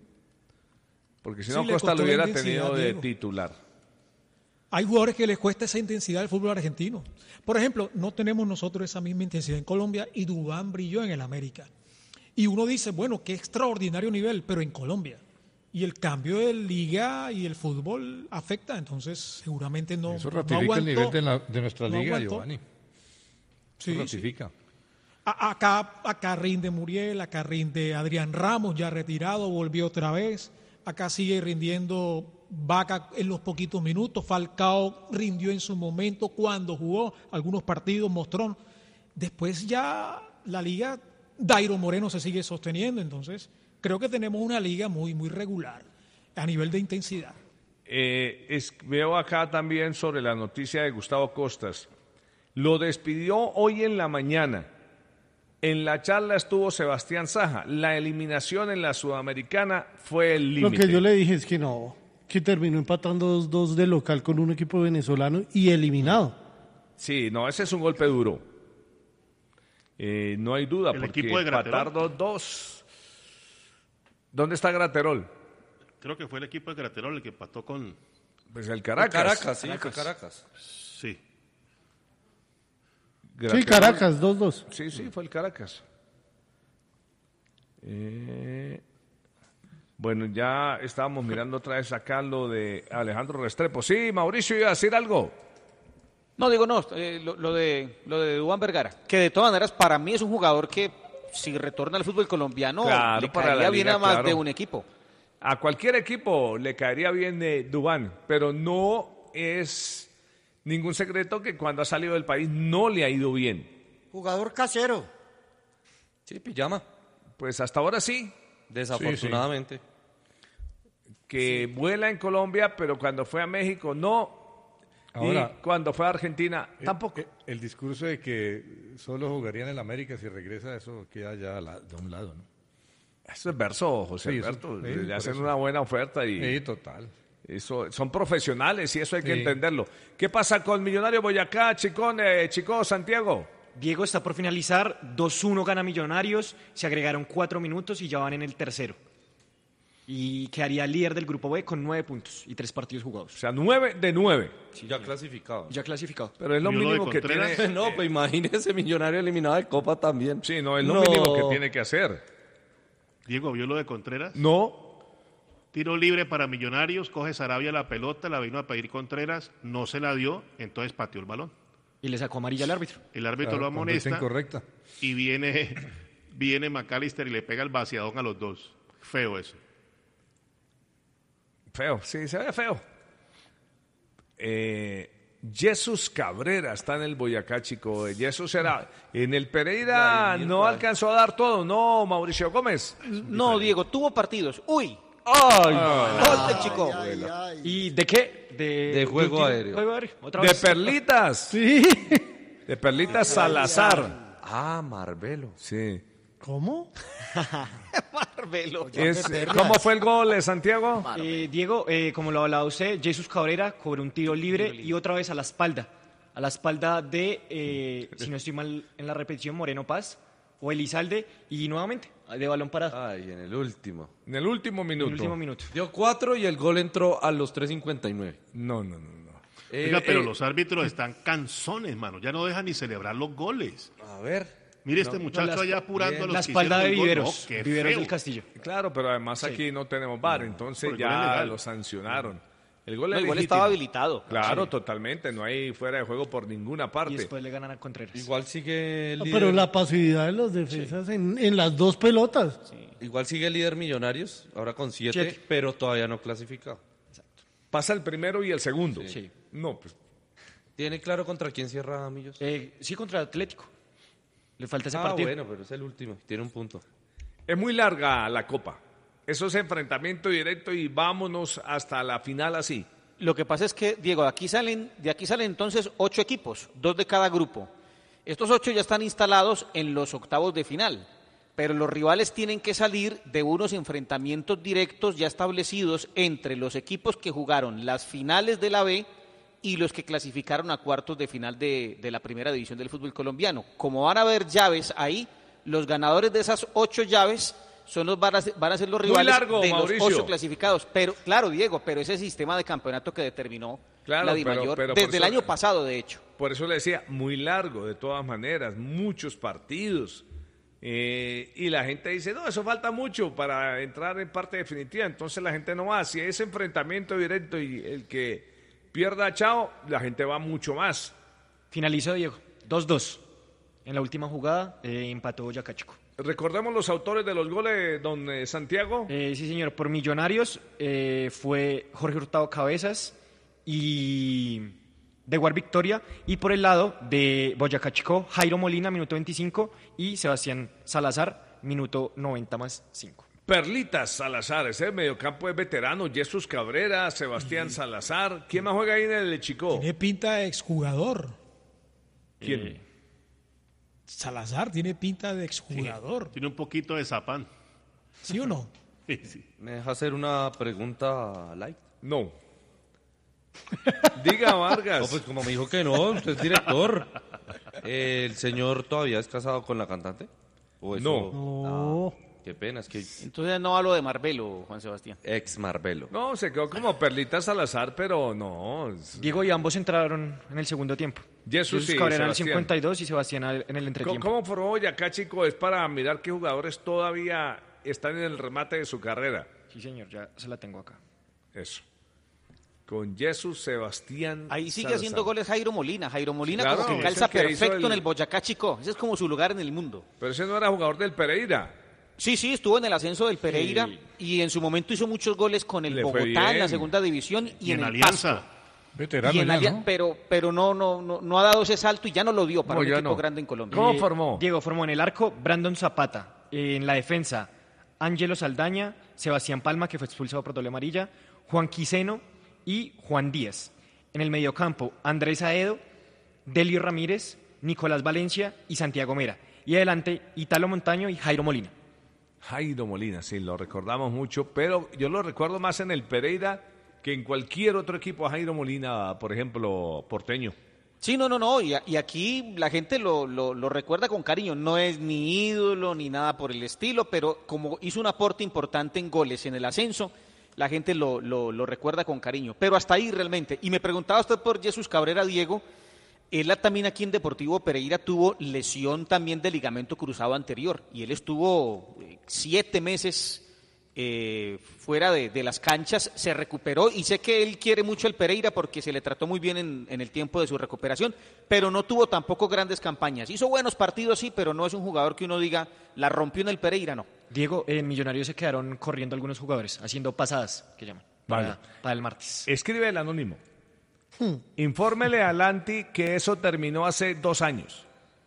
Porque si Sí, no le Costa lo costó la hubiera intensidad, tenido de Diego. titular. Hay jugadores que les cuesta esa intensidad del fútbol argentino. Por ejemplo, no tenemos nosotros esa misma intensidad en Colombia y Duván brilló en el América. Y uno dice, bueno, qué extraordinario nivel, pero en Colombia. Y el cambio de liga y el fútbol afecta, entonces seguramente no. Eso no ratifica el aguantó. nivel de nuestra No liga, aguantó. Giovanni. Sí, Eso sí. ratifica. Acá rinde Muriel, acá rinde Adrián Ramos, ya retirado, volvió otra vez. Acá sigue rindiendo Vaca en los poquitos minutos. Falcao rindió en su momento cuando jugó algunos partidos, mostró. Después ya la liga, Dairo Moreno se sigue sosteniendo. Entonces, creo que tenemos una liga muy, muy regular a nivel de intensidad. Veo acá también sobre la noticia de Gustavo Costas. Lo despidió hoy en la mañana. En la charla estuvo Sebastián Saja. La eliminación en la Sudamericana fue el Lo límite. que yo le dije es que no, que terminó empatando 2-2 de local con un equipo venezolano y eliminado. Sí, no, ese es un golpe duro. No hay duda, El porque equipo de Graterol. empatar 2-2. ¿Dónde está Graterol? Creo que fue el equipo de Graterol el que empató con... Pues el Caracas. Caracas, sí, fue Caracas. Sí. Sí, Graterol. Caracas, 2-2. Sí, fue el Caracas. Bueno, ya estábamos mirando otra vez acá lo de Alejandro Restrepo. Sí, Mauricio, iba a decir algo. No, digo no, lo de Duván Vergara, que de todas maneras para mí es un jugador que si retorna al fútbol colombiano Claro, le para caería la bien liga, a más claro. de un equipo. A cualquier equipo le caería bien Duván, pero no es ningún secreto que cuando ha salido del país no le ha ido bien. Jugador casero. Sí, pijama, Pues hasta ahora sí, desafortunadamente. que vuela en Colombia, pero cuando fue a México no. Ahora, y cuando fue a Argentina tampoco. El discurso de que solo jugarían en América si regresa, eso queda ya de un lado, ¿no? Eso es verso, José Sí, eso- Alberto. sí, Le por hacen eso. una buena oferta y Sí, total. eso son profesionales y eso hay que Sí. entenderlo. ¿Qué pasa con Millonario Boyacá, Chico Santiago? Diego está por finalizar, 2-1 gana Millonarios, se agregaron 4 minutos y ya van en el tercero. Y quedaría líder del grupo B con 9 puntos y 3 partidos O jugados. sea, 9 de 9. Ya clasificado. Ya clasificado. Pero es lo ¿Y uno de mínimo que Contreras? tiene. No, pues imagínese Millonario eliminado de Copa también. Sí, no, es lo No. mínimo que tiene que hacer. Diego, ¿vio lo de Contreras? No, Tiro libre para Millonarios, coge Sarabia la pelota, la vino a pedir Contreras, no se la dio, entonces pateó el balón. Y le sacó amarilla al árbitro. El árbitro Claro, lo conducta amonesta incorrecta. y viene McAllister y le pega el vaciadón a los dos. Feo eso. Feo, sí, se ve feo. Jesús Cabrera está en el Boyacá, chico. Jesús era en el Pereira, no alcanzó a dar todo, ¿no, Mauricio Gómez? No, Diego, tuvo partidos. ¡Uy! ¡Ay! Gol del chico. ¿Y de qué? De juego aéreo. ¿Juego aéreo? ¿Otra De vez? Perlitas. Sí. De Perlitas Salazar. Ah, Marbelo. Sí. ¿Cómo? Marbelo. ¿Cómo fue el gol de Santiago? Diego, como lo hablaba usted, Jesús Cabrera cobró un tiro libre y otra vez a la espalda. A la espalda de, si no estoy mal en la repetición, Moreno Paz o Elizalde. Y nuevamente, de balón parado. Ay, en el último. En el último En minuto. el último minuto. Dio 4 y el gol entró a los 3:59. No. Oiga, pero los árbitros están cansones, mano. Ya no dejan ni celebrar los goles. A ver. Mire este muchacho allá apurando a los La que espalda de hicieron el gol. Viveros. No, qué Viveros feo. del Castillo. Claro, pero además aquí no tenemos VAR, entonces porque el gol es ya legal. lo sancionaron. El gol No, es igual legítimo. estaba habilitado. Claro, totalmente. No hay fuera de juego por ninguna parte. Y después le ganan a Contreras. Igual sigue el líder. Pero la pasividad de los defensas en las dos pelotas. Igual sigue el líder Millonarios, ahora con 7, Siete. pero todavía no clasificado. Pasa el primero y el segundo. Sí. No, pues ¿Tiene claro contra quién cierra Millos? Sí, contra el Atlético. Le falta ese Ah, partido. bueno, pero es el último. Tiene un punto. es muy larga la Copa. Eso es enfrentamiento directo y vámonos hasta la final así. Lo que pasa es que, Diego, de aquí salen entonces 8 equipos, 2 de cada grupo. Estos 8 ya están instalados en los octavos de final, pero los rivales tienen que salir de unos enfrentamientos directos ya establecidos entre los equipos que jugaron las finales de la B y los que clasificaron a cuartos de final de la primera división del fútbol colombiano. Como van a haber llaves ahí, los ganadores de esas 8 llaves van a ser los rivales largo, de Mauricio. los 8 clasificados. Pero, claro, Diego, pero ese sistema de campeonato que determinó Claro, la DIMAYOR pero por desde el eso- año pasado, de hecho. Por eso le decía, muy largo de todas maneras, muchos partidos. Y la gente dice, no, eso falta mucho para entrar en parte definitiva. Entonces la gente no va. Si es enfrentamiento directo y el que pierda, chao, la gente va mucho más. Finalizó, Diego. 2-2. En la última jugada empató Boyacá Chico. Recordemos los autores de los goles, don Santiago. Sí, señor. Por Millonarios fue Jorge Hurtado Cabezas y Dewar Victoria. Y por el lado de Boyacá Chico, Jairo Molina, minuto 25, y Sebastián Salazar, minuto 90+5. Perlitas Salazar, ese mediocampo es veterano. Jesús Cabrera, Sebastián Salazar. ¿Quién más juega ahí en el Chico? Tiene pinta de exjugador. ¿Quién? Salazar tiene pinta de exjugador. Tiene un poquito de zapán. ¿Sí o no? Sí, sí. ¿Me deja hacer una pregunta light? No. Diga, Vargas. No, pues como me dijo que no, usted es director. ¿El señor todavía es casado con la cantante? ¿O eso? No. Qué pena, es que Entonces no hablo de Marbelo, Juan Sebastián. ex Marbelo. No, se quedó como Perlitas Salazar, pero no. Diego y ambos entraron en el segundo tiempo. Jesús y Cabrera en el Sebastián. 52 y Sebastián en el ¿Cómo, entretiempo. cómo formó Boyacá, chico? Es para mirar qué jugadores todavía están en el remate de su carrera. Sí, señor, ya se la tengo acá. Eso. Con Jesús, Sebastián. Ahí sigue Salazar. haciendo goles Jairo Molina. Jairo Molina Claro, como que es calza el que hizo perfecto el- en el Boyacá Chico. Ese es como su lugar en el mundo. Pero ese no era jugador del Pereira. Sí, estuvo en el ascenso del Pereira y en su momento hizo muchos goles con el Le fue Bogotá en la bien. segunda división y en el Alianza. Pasto. Veterano Y en ya, Alia- ¿no? pero no ha dado ese salto y ya no lo dio para No, un ya equipo no. grande en Colombia. ¿Cómo formó? Diego formó en el arco Brandon Zapata, en la defensa Ángelo Saldaña, Sebastián Palma, que fue expulsado por doble amarilla, Juan Quiseno y Juan Díaz. En el mediocampo Andrés Aedo, Delio Ramírez, Nicolás Valencia y Santiago Mera. Y adelante Italo Montaño y Jairo Molina. Jairo Molina, sí, lo recordamos mucho, pero yo lo recuerdo más en el Pereira que en cualquier otro equipo a Jairo Molina, por ejemplo, porteño. Sí, no. Y aquí la gente lo recuerda con cariño. No es ni ídolo ni nada por el estilo, pero como hizo un aporte importante en goles en el ascenso, la gente lo recuerda con cariño. Pero hasta ahí realmente. Y me preguntaba usted por Jesús Cabrera, Diego. Él también aquí en Deportivo Pereira tuvo lesión también de ligamento cruzado anterior. Y él estuvo 7 meses fuera de las canchas, se recuperó y sé que él quiere mucho el Pereira porque se le trató muy bien en el tiempo de su recuperación, pero no tuvo tampoco grandes campañas. Hizo buenos partidos, sí, pero no es un jugador que uno diga, la rompió en el Pereira, no. Diego, en Millonarios se quedaron corriendo algunos jugadores, haciendo pasadas, que llaman. para el martes. Escribe el anónimo. Infórmele a Lanti que eso terminó hace 2 años.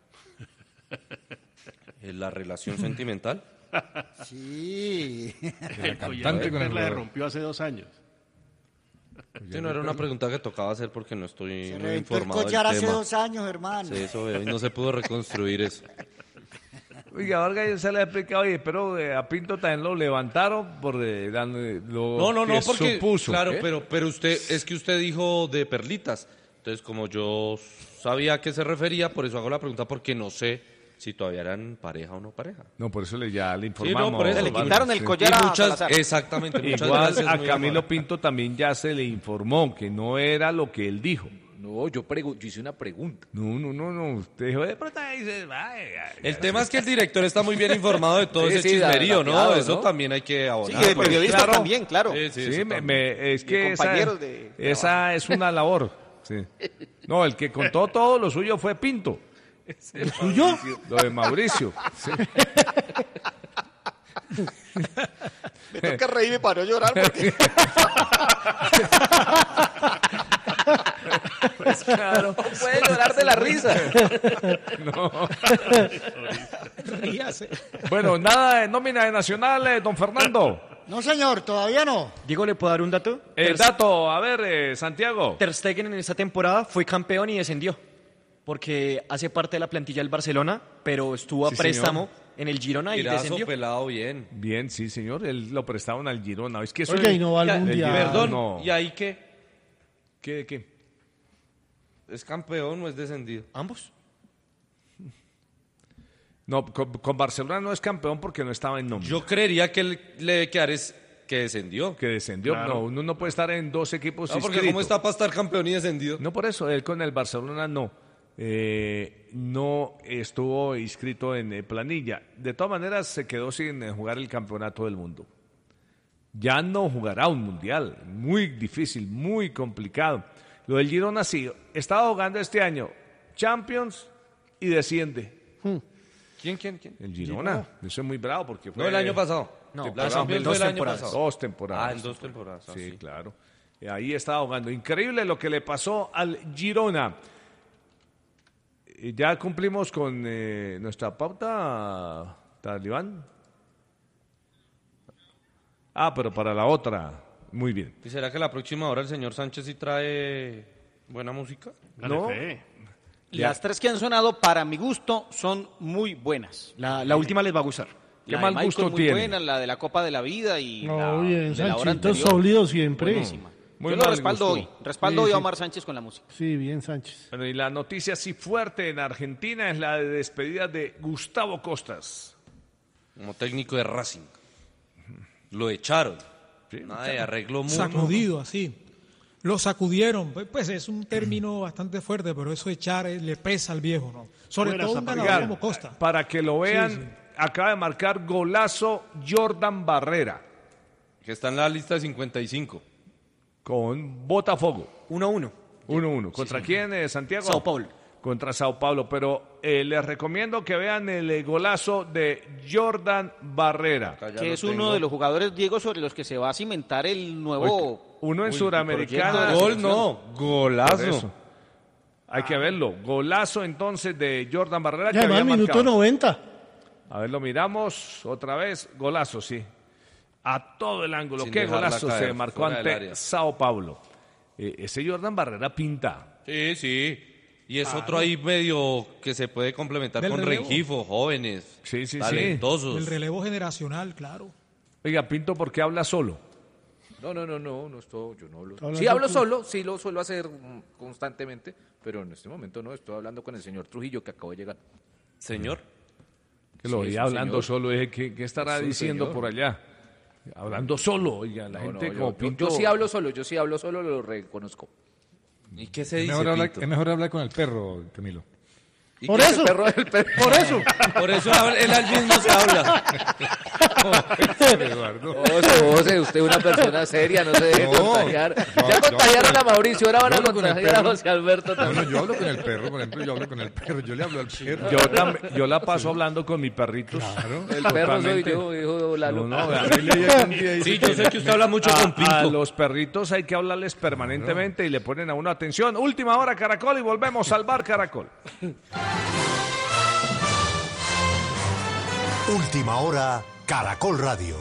¿La relación sentimental? Sí. El collar de perla se rompió hace 2 años. Sí, no era una pregunta que tocaba hacer porque no estoy Se muy reventó el informado collar del hace tema. 2 años, hermano. Sí, eso veo, y no se pudo reconstruir eso. Oiga, Vargas, yo se le he explicado, oye, pero a Pinto también lo levantaron por lo No, que porque supuso. claro, pero usted dijo de perlitas. Entonces, como yo sabía a qué se refería, por eso hago la pregunta, porque no sé si todavía eran pareja o no pareja. No, por eso ya le informamos. Sí, no, por eso. Le quitaron el collar Y a muchas, Salazar. exactamente. Muchas Igual gracias, a muy Camilo amable. Pinto también ya se le informó que no era lo que él dijo. No, yo hice una pregunta. No. Usted dijo, de pronto ahí dice, El tema es que el director está muy bien informado de todo Sí, ese sí, chismerío, ¿no? dateado, Eso ¿no? también hay que Sí, abonar. y de pues. periodistas claro. también, claro. Sí, Sí, eso también. es que esa, compañeros de esa es una labor. Sí. No, el que contó todo lo suyo fue Pinto. ¿El suyo? Lo de Mauricio. Sí. Me toca reírme para no llorar porque Pues claro. No puede llorar de la risa. No. Ríase. Bueno, nada de nómina de Nacional, don Fernando. No, señor, todavía no. Diego, ¿le puedo dar un dato? El dato, a ver, Santiago. Ter Stegen en esta temporada fue campeón y descendió. Porque hace parte de la plantilla del Barcelona, pero estuvo a Sí, préstamo en el Girona y Tirazo descendió. pelado bien. Bien, sí, señor. Él lo prestaron al Girona. Es que eso Oiga, es- y no va al Ya, mundial. Perdón, no. ¿y ahí qué? ¿Qué? ¿Es campeón o es descendido? Ambos. No, con Barcelona no es campeón porque no estaba en nómina. Yo creería que le debe quedar es que descendió. Que descendió. Claro. No, uno no puede estar en 2 equipos No, porque inscritos. ¿cómo está para estar campeón y descendido? No por eso, él con el Barcelona no. No estuvo inscrito en planilla. De todas maneras, se quedó sin jugar el campeonato del mundo. Ya no jugará un mundial. Muy difícil, muy complicado. Lo del Girona sí. Estaba jugando este año Champions y desciende. ¿Quién? El Girona. Eso es muy bravo porque fue... No, el año pasado. No, la en Champions dos fue el año temporadas. pasado. 2 temporadas. Ah, en 2 temporadas. ah, Sí, sí. claro. Ahí estaba jugando. Increíble lo que le pasó al Girona. Ya cumplimos con nuestra pauta, Talibán. Pero para la otra. Muy bien. ¿Y será que la próxima hora el señor Sánchez sí trae buena música? Dale No. fe. las 3 que han sonado para mi gusto son muy buenas. La última les va a gustar. ¿Qué La de mal Michael gusto muy tiene? buena, la de la Copa de la Vida y la No, bien, de la hora Sanchito anterior. sólido siempre. Buenísima. Muy Yo lo mal respaldo gusto. hoy. Respaldo Sí, hoy a sí. Omar Sánchez con la música. Sí, bien, Sánchez. Bueno, y la noticia así fuerte en Argentina es la de despedida de Gustavo Costas. Como técnico de Racing. Lo echaron. Nada de arreglo mutuo. Sacudido así. Lo sacudieron. Pues es un término bastante fuerte, pero eso echar le pesa al viejo, ¿no? Sobre Buena todo un zapatilla. ganador como Costa. Para que lo vean, Sí. acaba de marcar golazo Jordan Barrera Que está en la lista de 55. con Botafogo. 1-1. 1-1. ¿Contra quién, Santiago? Sao Paulo. Contra Sao Paulo. Pero les recomiendo que vean el golazo de Jordan Barrera. Acá ya Que lo es uno tengo. de los jugadores, Diego, sobre los que se va a cimentar el nuevo... Uno en Uy, Suramericana. proyecto de la Gol no, Por golazo. eso. Hay que verlo. Golazo entonces de Jordan Barrera. Y Que además, había minuto marcado. 90. A ver, lo miramos otra vez. Golazo, sí. A todo el ángulo. Sin Qué dejarla golazo caer, se marcó fuera del ante área. Sao Paulo. Ese Jordan Barrera pinta. Sí, sí. Y es otro ahí medio que se puede complementar Del con relevo. Rengifo, jóvenes, Sí, sí, sí. talentosos. El relevo generacional, claro. Oiga, Pinto, ¿por qué habla solo? No estoy, yo no hablo. Habla Sí hablo tú. solo, sí lo suelo hacer constantemente, pero en este momento no, estoy hablando con el señor Trujillo que acabo de llegar. Señor. Que lo Sí, veía sí, hablando señor. solo. Dije, ¿qué estará Sí, diciendo señor. por allá? Hablando solo, oiga, la gente No, como yo Pinto. sí hablo solo, lo reconozco. ¿Y qué se Es dice, mejor, hablar, Pinto? es mejor hablar con el perro, Camilo. Por eso. Por eso. Por eso él al mismo se habla. José, usted es una persona seria, no se deje contagiar. Ya contagiaron a Mauricio, ahora van a contagiar a José Alberto también. Yo hablo con el perro, por ejemplo, yo le hablo al perro. Yo la paso hablando con mi perrito. Claro. El perro soy yo, dijo Lalo. Sí, yo sé que usted habla mucho con Pinto. A los perritos hay que hablarles permanentemente y le ponen a uno atención. Última hora, Caracol, y volvemos al bar Caracol. Última hora, Caracol Radio.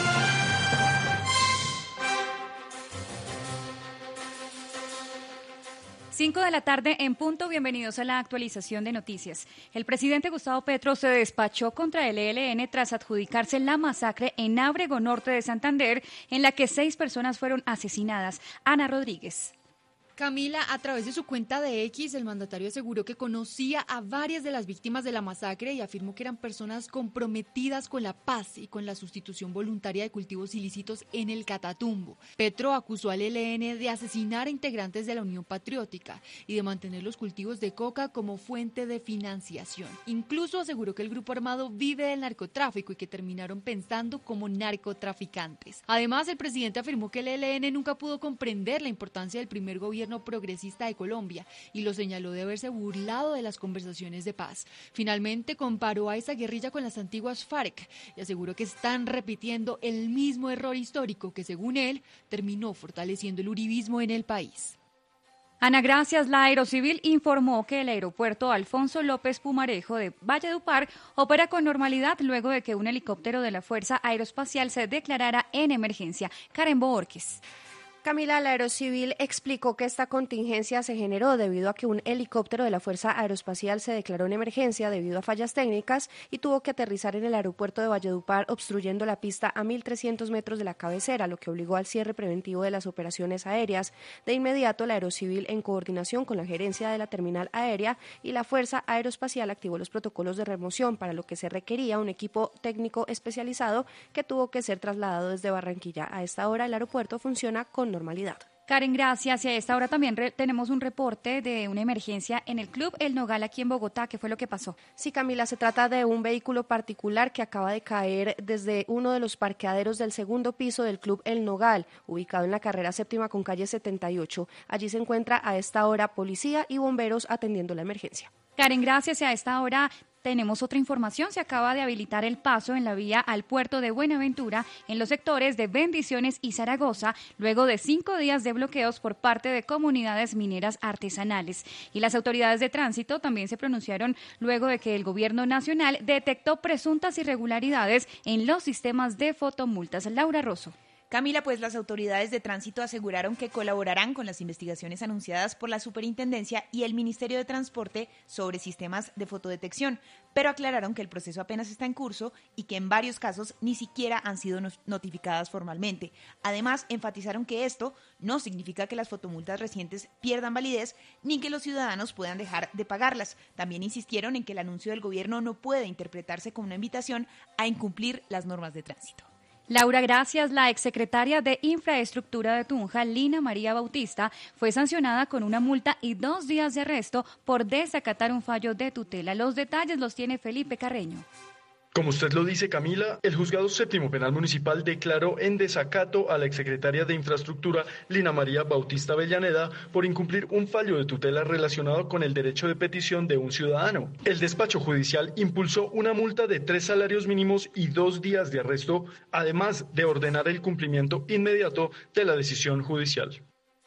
Cinco de la tarde en punto, bienvenidos a la actualización de noticias. El presidente Gustavo Petro se despachó contra el ELN tras adjudicarse la masacre en Ábrego Norte de Santander, en la que 6 personas fueron asesinadas. Ana Rodríguez. Camila, a través de su cuenta de X, el mandatario aseguró que conocía a varias de las víctimas de la masacre y afirmó que eran personas comprometidas con la paz y con la sustitución voluntaria de cultivos ilícitos en el Catatumbo. Petro acusó al ELN de asesinar a integrantes de la Unión Patriótica y de mantener los cultivos de coca como fuente de financiación. Incluso aseguró que el grupo armado vive del narcotráfico y que terminaron pensando como narcotraficantes. Además, el presidente afirmó que el ELN nunca pudo comprender la importancia del primer gobierno progresista de Colombia y lo señaló de haberse burlado de las conversaciones de paz. Finalmente comparó a esa guerrilla con las antiguas FARC y aseguró que están repitiendo el mismo error histórico que, según él, terminó fortaleciendo el uribismo en el país. Ana, gracias. La Aerocivil informó que el aeropuerto Alfonso López Pumarejo de Valledupar opera con normalidad luego de que un helicóptero de la Fuerza Aeroespacial se declarara en emergencia. Karen Boorques. Camila, la Aerocivil explicó que esta contingencia se generó debido a que un helicóptero de la Fuerza Aeroespacial se declaró en emergencia debido a fallas técnicas y tuvo que aterrizar en el aeropuerto de Valledupar, obstruyendo la pista a 1.300 metros de la cabecera, lo que obligó al cierre preventivo de las operaciones aéreas. De inmediato, la Aerocivil, en coordinación con la gerencia de la terminal aérea y la Fuerza Aeroespacial, activó los protocolos de remoción, para lo que se requería un equipo técnico especializado que tuvo que ser trasladado desde Barranquilla. A esta hora, el aeropuerto funciona con normalidad. Karen, gracias. Y a esta hora también tenemos un reporte de una emergencia en el Club El Nogal aquí en Bogotá. ¿Qué fue lo que pasó? Sí, Camila, se trata de un vehículo particular que acaba de caer desde uno de los parqueaderos del segundo piso del Club El Nogal, ubicado en la carrera 7ª con calle 78. Allí se encuentra a esta hora policía y bomberos atendiendo la emergencia. Karen, gracias. Y a esta hora tenemos otra información. Se acaba de habilitar el paso en la vía al puerto de Buenaventura en los sectores de Bendiciones y Zaragoza, luego de 5 días de bloqueos por parte de comunidades mineras artesanales. Y las autoridades de tránsito también se pronunciaron luego de que el gobierno nacional detectó presuntas irregularidades en los sistemas de fotomultas. Laura Rosso. Camila, pues las autoridades de tránsito aseguraron que colaborarán con las investigaciones anunciadas por la Superintendencia y el Ministerio de Transporte sobre sistemas de fotodetección, pero aclararon que el proceso apenas está en curso y que en varios casos ni siquiera han sido notificadas formalmente. Además, enfatizaron que esto no significa que las fotomultas recientes pierdan validez ni que los ciudadanos puedan dejar de pagarlas. También insistieron en que el anuncio del gobierno no puede interpretarse como una invitación a incumplir las normas de tránsito. Laura, gracias. La exsecretaria de Infraestructura de Tunja, Lina María Bautista, fue sancionada con una multa y 2 días de arresto por desacatar un fallo de tutela. Los detalles los tiene Felipe Carreño. Como usted lo dice, Camila, el Juzgado Séptimo Penal Municipal declaró en desacato a la exsecretaria de Infraestructura, Lina María Bautista Avellaneda, por incumplir un fallo de tutela relacionado con el derecho de petición de un ciudadano. El despacho judicial impulsó una multa de 3 salarios mínimos y 2 días de arresto, además de ordenar el cumplimiento inmediato de la decisión judicial.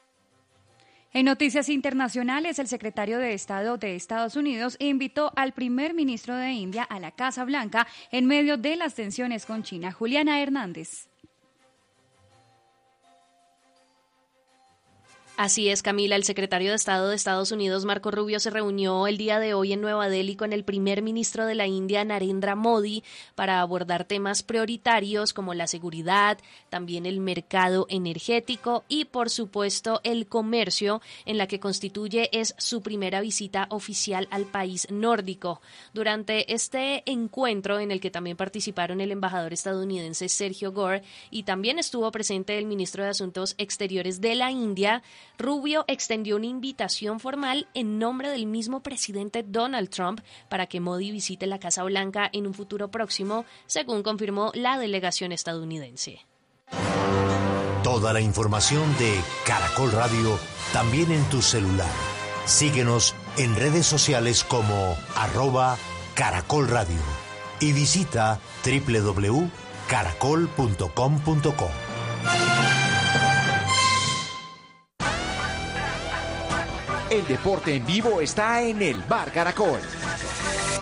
En noticias internacionales, el secretario de Estado de Estados Unidos invitó al primer ministro de India a la Casa Blanca en medio de las tensiones con China. Juliana Hernández. Así es, Camila. El secretario de Estado de Estados Unidos, Marco Rubio, se reunió el día de hoy en Nueva Delhi con el primer ministro de la India, Narendra Modi, para abordar temas prioritarios como la seguridad, también el mercado energético y, por supuesto, el comercio, en la que constituye es su primera visita oficial al país nórdico. Durante este encuentro, en el que también participaron el embajador estadounidense Sergio Gore y también estuvo presente el ministro de Asuntos Exteriores de la India, Rubio extendió una invitación formal en nombre del mismo presidente Donald Trump para que Modi visite la Casa Blanca en un futuro próximo, según confirmó la delegación estadounidense. Toda la información de Caracol Radio también en tu celular. Síguenos en redes sociales como @Caracol Radio y visita www.caracol.com.co. El deporte en vivo está en el Bar Caracol.